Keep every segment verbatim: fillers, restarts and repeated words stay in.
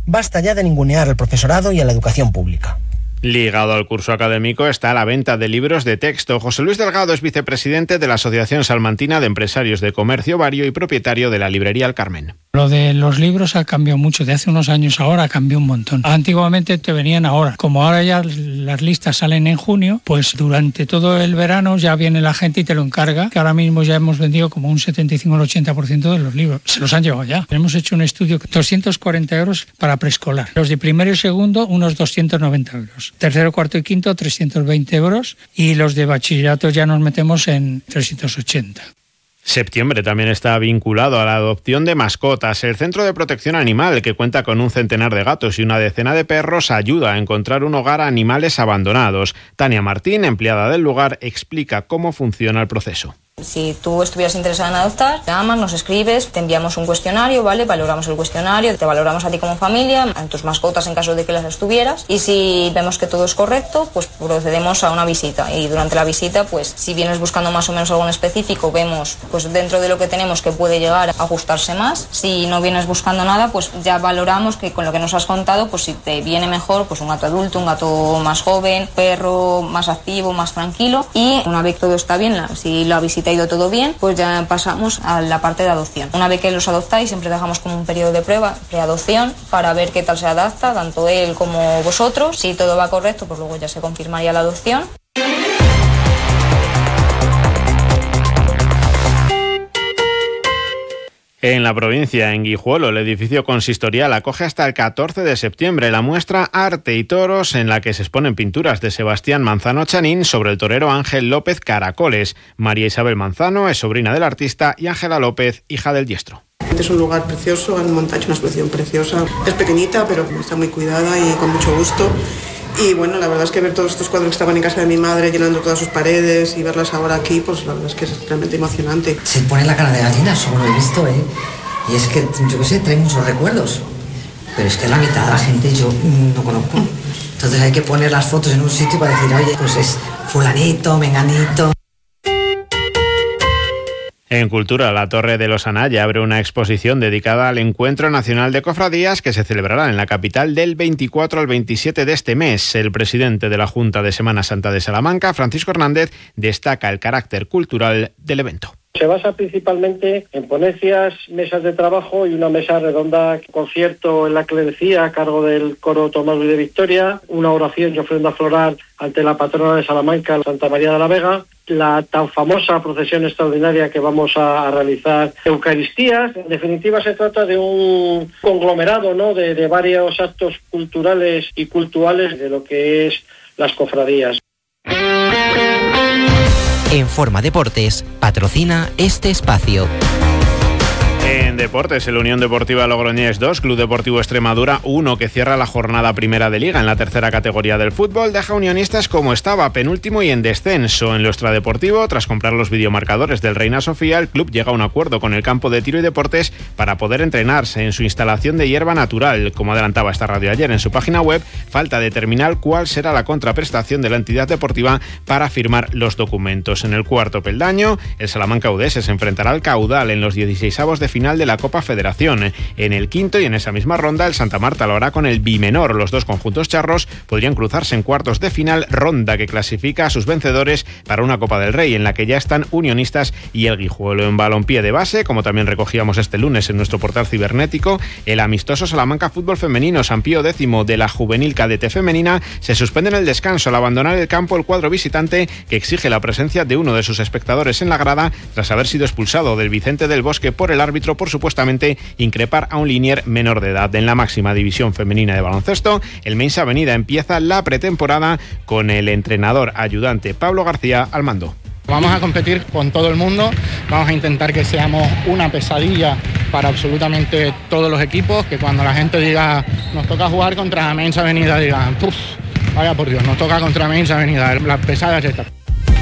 Basta ya de ningunear al profesorado y a la educación pública. Ligado al curso académico está la venta de libros de texto. José Luis Delgado es vicepresidente de la Asociación Salmantina de Empresarios de Comercio Vario y propietario de la librería El Carmen. Lo de los libros ha cambiado mucho, de hace unos años ahora cambió un montón. Antiguamente te venían ahora, como ahora ya las listas salen en junio, pues durante todo el verano ya viene la gente y te lo encarga, que ahora mismo ya hemos vendido como un setenta y cinco al ochenta por ciento de los libros, se los han llevado ya. Hemos hecho un estudio, doscientos cuarenta euros para preescolar, los de primero y segundo unos doscientos noventa euros. Tercero, cuarto y quinto, trescientos veinte euros, y los de bachillerato ya nos metemos en trescientos ochenta. Septiembre también está vinculado a la adopción de mascotas. El Centro de Protección Animal, que cuenta con un centenar de gatos y una decena de perros, ayuda a encontrar un hogar a animales abandonados. Tania Martín, empleada del lugar, explica cómo funciona el proceso. Si tú estuvieras interesada en adoptar, llamas, nos escribes, te enviamos un cuestionario, ¿vale? Valoramos el cuestionario, te valoramos a ti como familia, a tus mascotas en caso de que las estuvieras, y si vemos que todo es correcto, pues procedemos a una visita, y durante la visita, pues si vienes buscando más o menos algo en específico, vemos pues dentro de lo que tenemos que puede llegar a ajustarse más. Si no vienes buscando nada, pues ya valoramos que con lo que nos has contado, pues si te viene mejor, pues un gato adulto, un gato más joven, perro más activo, más tranquilo, y una vez que todo está bien, si la visita ha ido todo bien, pues ya pasamos a la parte de adopción. Una vez que los adoptáis, siempre dejamos como un periodo de prueba, preadopción, para ver qué tal se adapta, tanto él como vosotros. Si todo va correcto, pues luego ya se confirmaría la adopción. En la provincia, en Guijuelo, el edificio consistorial acoge hasta el catorce de septiembre la muestra Arte y Toros, en la que se exponen pinturas de Sebastián Manzano Chanín sobre el torero Ángel López Caracoles. María Isabel Manzano es sobrina del artista y Ángela López, hija del diestro. Es un lugar precioso, han montado una exposición preciosa. Es pequeñita, pero está muy cuidada y con mucho gusto. Y bueno, la verdad es que ver todos estos cuadros que estaban en casa de mi madre llenando todas sus paredes y verlas ahora aquí, pues la verdad es que es realmente emocionante. Se pone la cara de gallina, solo lo he visto, ¿eh? Y es que, yo qué sé, trae muchos recuerdos. Pero es que la mitad de la gente yo no conozco. Entonces hay que poner las fotos en un sitio para decir, oye, pues es fulanito, menganito. En Cultura, la Torre de los Anaya abre una exposición dedicada al Encuentro Nacional de Cofradías que se celebrará en la capital del veinticuatro al veintisiete de este mes. El presidente de la Junta de Semana Santa de Salamanca, Francisco Hernández, destaca el carácter cultural del evento. Se basa principalmente en ponencias, mesas de trabajo y una mesa redonda, concierto en la clerecía a cargo del coro Tomás Luis de Victoria, una oración y ofrenda floral ante la patrona de Salamanca, Santa María de la Vega, la tan famosa procesión extraordinaria que vamos a, a realizar, Eucaristías. En definitiva, se trata de un conglomerado, ¿no?, de, de varios actos culturales y cultuales de lo que es las cofradías. En Forma Deportes patrocina este espacio. En deportes, el Unión Deportiva Logroñés dos, Club Deportivo Extremadura uno, que cierra la jornada primera de Liga en la tercera categoría del fútbol, deja a Unionistas como estaba, penúltimo y en descenso. En lo extradeportivo, tras comprar los videomarcadores del Reina Sofía, el club llega a un acuerdo con el campo de tiro y deportes para poder entrenarse en su instalación de hierba natural. Como adelantaba esta radio ayer en su página web, falta determinar cuál será la contraprestación de la entidad deportiva para firmar los documentos. En el cuarto peldaño, el Salamanca U D S se enfrentará al Caudal en los dieciseisavos de final de la Copa Federación. En el quinto y en esa misma ronda, el Santa Marta lo hará con el Bimenor. Los dos conjuntos charros podrían cruzarse en cuartos de final, ronda que clasifica a sus vencedores para una Copa del Rey, en la que ya están Unionistas y el Guijuelo. En balompié de base, como también recogíamos este lunes en nuestro portal cibernético, el amistoso Salamanca Fútbol Femenino San Pío X de la Juvenil Cadete Femenina se suspende en el descanso al abandonar el campo el cuadro visitante, que exige la presencia de uno de sus espectadores en la grada tras haber sido expulsado del Vicente del Bosque por el árbitro por supuestamente increpar a un linier menor de edad. En la máxima división femenina de baloncesto, el Mensa Avenida empieza la pretemporada con el entrenador ayudante Pablo García al mando. Vamos a competir con todo el mundo, vamos a intentar que seamos una pesadilla para absolutamente todos los equipos, que cuando la gente diga nos toca jugar contra Mensa Avenida, digan, uff, vaya por Dios, nos toca contra Mensa Avenida, la pesada es esta.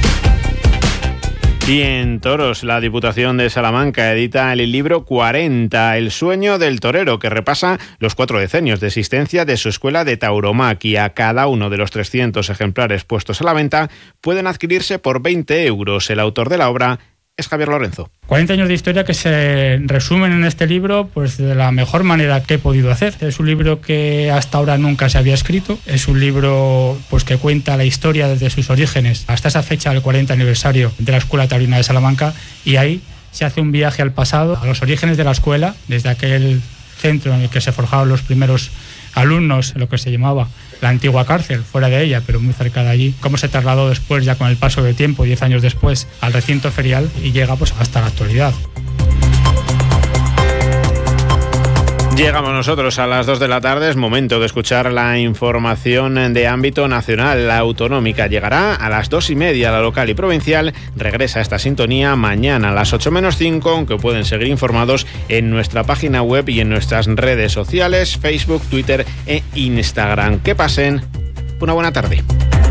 Y en toros, la Diputación de Salamanca edita el libro cuarenta, El sueño del torero, que repasa los cuatro decenios de existencia de su escuela de tauromaquia. Cada uno de los trescientos ejemplares puestos a la venta pueden adquirirse por veinte euros. El autor de la obra es Javier Lorenzo. cuarenta años de historia que se resumen en este libro pues de la mejor manera que he podido hacer. Es un libro que hasta ahora nunca se había escrito. Es un libro pues que cuenta la historia desde sus orígenes hasta esa fecha del cuarenta aniversario de la Escuela Taurina de Salamanca, y ahí se hace un viaje al pasado, a los orígenes de la escuela, desde aquel centro en el que se forjaron los primeros alumnos, lo que se llamaba la antigua cárcel, fuera de ella, pero muy cerca de allí, cómo se trasladó después, ya con el paso del tiempo, diez años después, al recinto ferial y llega pues hasta la actualidad. Llegamos nosotros a las dos de la tarde, es momento de escuchar la información de ámbito nacional. La autonómica llegará a las dos y media, la local y provincial regresa a esta sintonía mañana a las ocho menos cinco, aunque pueden seguir informados en nuestra página web y en nuestras redes sociales, Facebook, Twitter e Instagram. Que pasen una buena tarde.